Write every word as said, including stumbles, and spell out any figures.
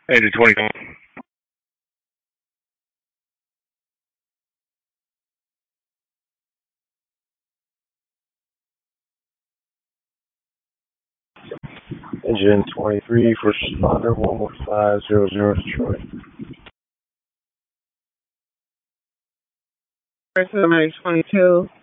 Engine twenty. Engine twenty-three, first responder, one one five zero zero, Detroit. Person twenty-two.